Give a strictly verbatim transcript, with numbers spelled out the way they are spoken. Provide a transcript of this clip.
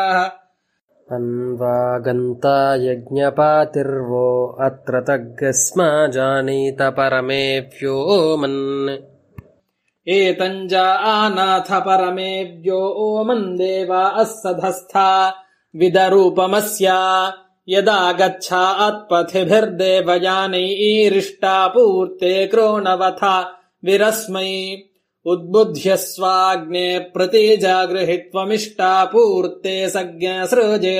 अन्वागन्ता यज्ञपातिर्वो अत्र तग्गस्मा जानीत परमे व्योमन् एतञ्जानाथ परमे व्योमन् देवा अस्सधस्था विदरूपमस्य यदा गच्छात्पथिभिर्देवयानैरिष्टा पूर्ते क्रोणवथा विरस्मै उद्बुध्यस्वाग्ने प्रतीजा गृहीत्वमिष्टा पूर्ते सज्ञसृजे